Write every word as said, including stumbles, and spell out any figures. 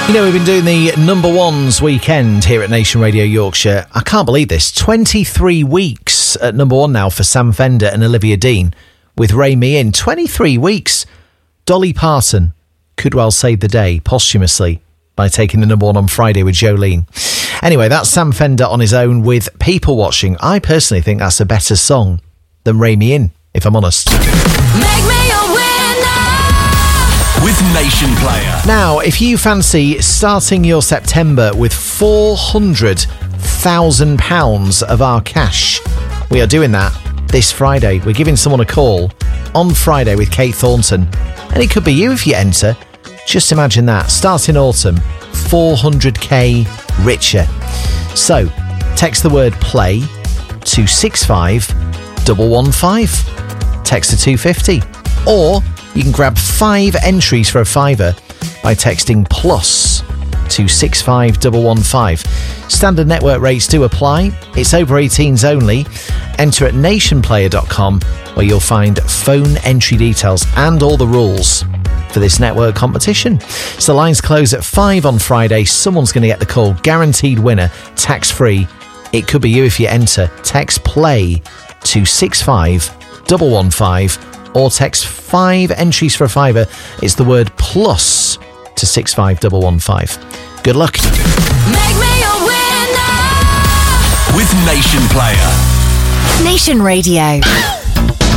You know, we've been doing the number ones weekend here at Nation Radio Yorkshire. I can't believe this. twenty-three weeks at number one now for Sam Fender and Olivia Dean with Ray Me In. twenty-three weeks. Dolly Parton could well save the day posthumously by taking the number one on Friday with Jolene. Anyway, that's Sam Fender on his own with People Watching. I personally think that's a better song than Ray Me In, if I'm honest. Make me a winner with Nation Player. Now, if you fancy starting your September with four hundred thousand pounds of our cash, we are doing that this Friday. We're giving someone a call on Friday with Kate Thornton. And it could be you if you enter. Just imagine that. Starting autumn, four hundred k richer. So, text the word play to six five one one five. Text to two fifty. Or you can grab five entries for a fiver by texting plus to six five one one five. Standard network rates do apply. It's over eighteens only. Enter at nation player dot com where you'll find phone entry details and all the rules for this network competition. So the lines close at five on Friday. Someone's going to get the call. Guaranteed winner, tax-free. It could be you if you enter. Text play to six five one one five or text five entries for a fiver. It's the word plus to six five one one five. Good luck. Make me a winner with Nation Player. Nation Radio.